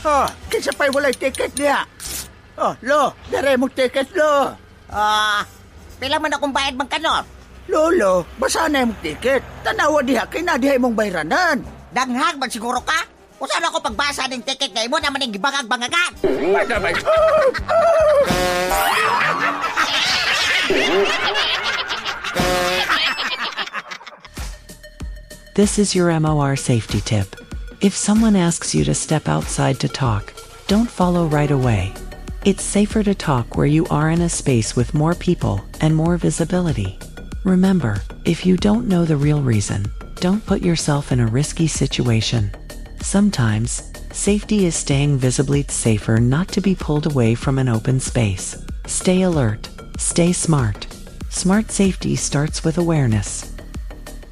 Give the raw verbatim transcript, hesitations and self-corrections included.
Oh, kinsa pa'y walay ticket niya? Oh, lo, dere mo ticket, lo. Ah, pila man akong bayad magkanot? Lolo, basa na yung ticket. Tanawa diha, kinadihay mong bayranan. Danghag man siguro ka? O saan ako pagbasa ng ticket na imo naman yung gibangag-bangagan? This is your M O R safety tip. If someone asks you to step outside to talk, don't follow right away. It's safer to talk where you are in a space with more people and more visibility. Remember, if you don't know the real reason, don't put yourself in a risky situation. Sometimes, safety is staying visibly safer not to be pulled away from an open space. Stay alert. Stay smart. Smart safety starts with awareness.